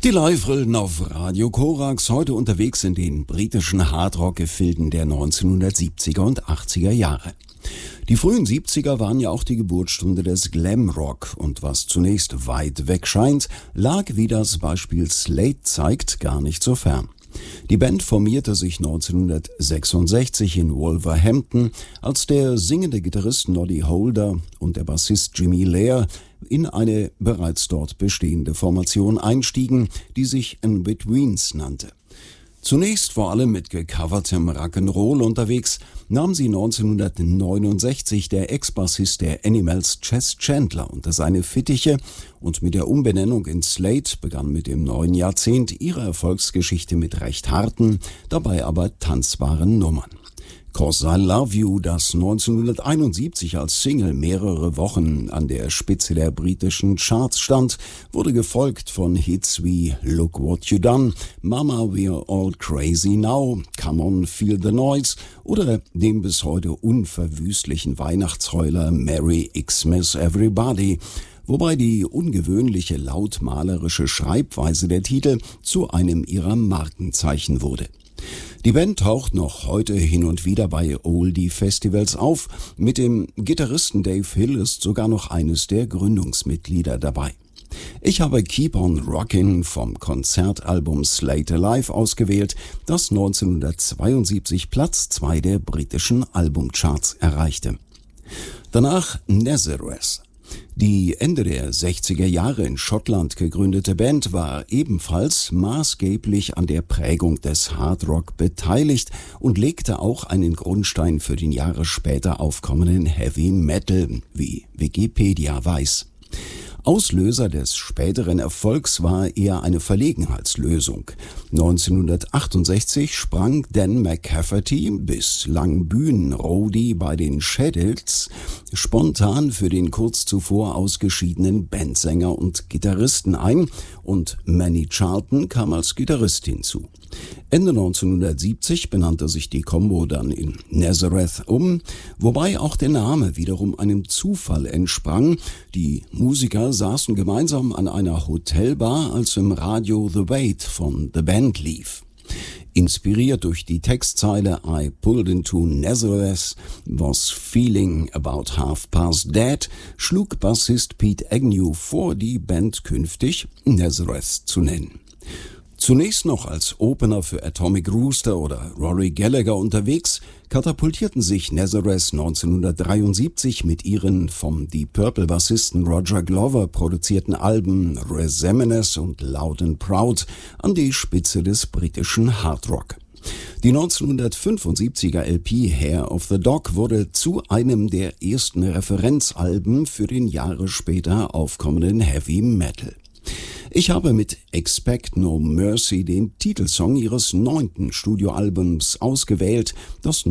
Die Live-Rillen auf Radio Korax, heute unterwegs in den britischen Hardrock-Gefilden der 1970er und 80er Jahre. Die frühen 70er waren ja auch die Geburtsstunde des Glamrock und was zunächst weit weg scheint, lag, wie das Beispiel Slade zeigt, gar nicht so fern. Die Band formierte sich 1966 in Wolverhampton, als der singende Gitarrist Noddy Holder und der Bassist Jimmy Lair in eine bereits dort bestehende Formation einstiegen, die sich In-Betweens nannte. Zunächst vor allem mit gecovertem Rock'n'Roll unterwegs, nahm sie 1969 der Ex-Bassist der Animals Chess Chandler unter seine Fittiche und mit der Umbenennung in Slade begann mit dem neuen Jahrzehnt ihre Erfolgsgeschichte mit recht harten, dabei aber tanzbaren Nummern. 'Cause I Love You, das 1971 als Single mehrere Wochen an der Spitze der britischen Charts stand, wurde gefolgt von Hits wie Look What You Done, Mama We're All Crazy Now, Come On Feel the Noise oder dem bis heute unverwüstlichen Weihnachtsheuler Merry Xmas Everybody, wobei die ungewöhnliche lautmalerische Schreibweise der Titel zu einem ihrer Markenzeichen wurde. Die Band taucht noch heute hin und wieder bei Oldie-Festivals auf. Mit dem Gitarristen Dave Hill ist sogar noch eines der Gründungsmitglieder dabei. Ich habe Keep on Rockin' vom Konzertalbum Slade Alive ausgewählt, das 1972 Platz 2 der britischen Albumcharts erreichte. Danach Nazareth. Die Ende der 60er Jahre in Schottland gegründete Band war ebenfalls maßgeblich an der Prägung des Hardrock beteiligt und legte auch einen Grundstein für den Jahre später aufkommenden Heavy Metal, wie Wikipedia weiß. Auslöser des späteren Erfolgs war eher eine Verlegenheitslösung. 1968 sprang Dan McCafferty, bislang Bühnenroadie bei den Shadows, spontan für den kurz zuvor ausgeschiedenen Bandsänger und Gitarristen ein und Manny Charlton kam als Gitarrist hinzu. Ende 1970 benannte sich die Combo dann in Nazareth um, wobei auch der Name wiederum einem Zufall entsprang. Die Musiker saßen gemeinsam an einer Hotelbar, als im Radio The Wait von The Band lief. Inspiriert durch die Textzeile I pulled into Nazareth, was feeling about half past dead, schlug Bassist Pete Agnew vor, die Band künftig Nazareth zu nennen. Zunächst noch als Opener für Atomic Rooster oder Rory Gallagher unterwegs, katapultierten sich Nazareth 1973 mit ihren vom Deep Purple-Bassisten Roger Glover produzierten Alben Resemines und Loud and Proud an die Spitze des britischen Hardrock. Die 1975er LP Hair of the Dog wurde zu einem der ersten Referenzalben für den Jahre später aufkommenden Heavy Metal. Ich habe mit Expect No Mercy den Titelsong ihres 9. Studioalbums ausgewählt, das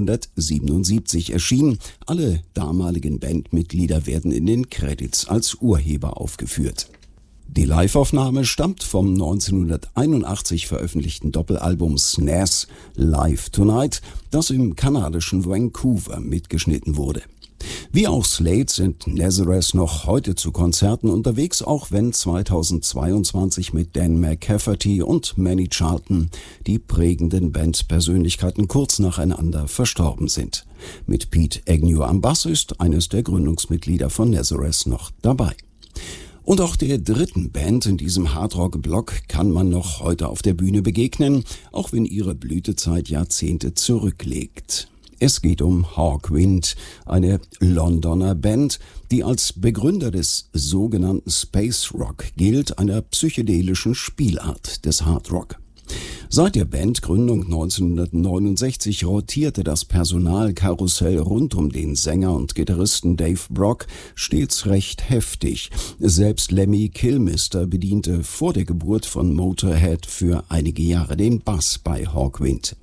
1977 erschien. Alle damaligen Bandmitglieder werden in den Credits als Urheber aufgeführt. Die Liveaufnahme stammt vom 1981 veröffentlichten Doppelalbum Snares Live Tonight, das im kanadischen Vancouver mitgeschnitten wurde. Wie auch Slade sind Nazareth noch heute zu Konzerten unterwegs, auch wenn 2022 mit Dan McCafferty und Manny Charlton die prägenden Bandpersönlichkeiten kurz nacheinander verstorben sind. Mit Pete Agnew am Bass ist eines der Gründungsmitglieder von Nazareth noch dabei. Und auch der dritten Band in diesem Hardrock-Block kann man noch heute auf der Bühne begegnen, auch wenn ihre Blütezeit Jahrzehnte zurückliegt. Es geht um Hawkwind, eine Londoner Band, die als Begründer des sogenannten Space Rock gilt, einer psychedelischen Spielart des Hardrock. Seit der Bandgründung 1969 rotierte das Personalkarussell rund um den Sänger und Gitarristen Dave Brock stets recht heftig. Selbst Lemmy Kilmister bediente vor der Geburt von Motorhead für einige Jahre den Bass bei Hawkwind.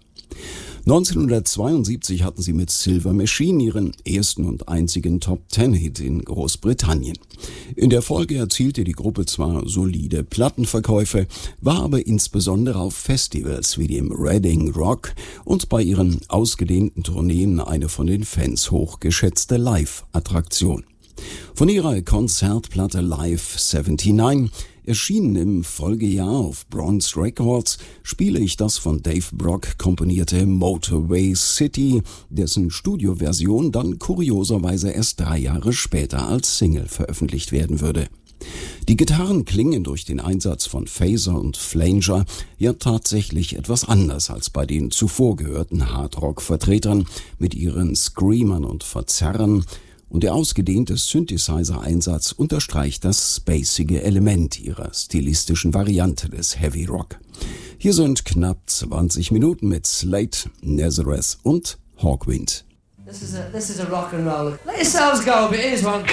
1972 hatten sie mit Silver Machine ihren ersten und einzigen Top-10-Hit in Großbritannien. In der Folge erzielte die Gruppe zwar solide Plattenverkäufe, war aber insbesondere auf Festivals wie dem Reading Rock und bei ihren ausgedehnten Tourneen eine von den Fans hochgeschätzte Live-Attraktion. Von ihrer Konzertplatte Live 79 Erschienen im Folgejahr auf Bronze Records spiele ich das von Dave Brock komponierte Motorway City, dessen Studioversion dann kurioserweise erst 3 Jahre später als Single veröffentlicht werden würde. Die Gitarren klingen durch den Einsatz von Phaser und Flanger ja tatsächlich etwas anders als bei den zuvor gehörten Hardrock-Vertretern mit ihren Screamern und Verzerrern, und der ausgedehnte Synthesizer-Einsatz unterstreicht das spacige Element ihrer stilistischen Variante des Heavy Rock. Hier sind knapp 20 Minuten mit Slate, Nazareth und Hawkwind. This is a rock and roll. Let yourselves go, but here's one.